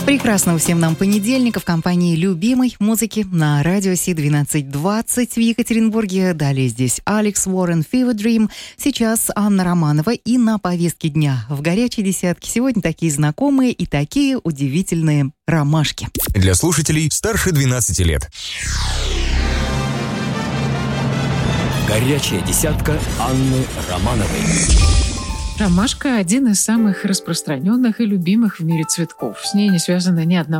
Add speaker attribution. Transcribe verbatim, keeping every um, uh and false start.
Speaker 1: Прекрасного всем нам понедельника в компании любимой музыки на радио Си двенадцать двадцать в Екатеринбурге. Далее здесь Алекс Уоррен, Fever Dream. Сейчас Анна Романова. И на повестке дня в горячей десятке сегодня такие знакомые и такие удивительные ромашки.
Speaker 2: Для слушателей старше двенадцати лет.
Speaker 3: Горячая десятка Анны Романовой.
Speaker 4: Ромашка – один из самых распространенных и любимых в мире цветков. С ней не связана ни одна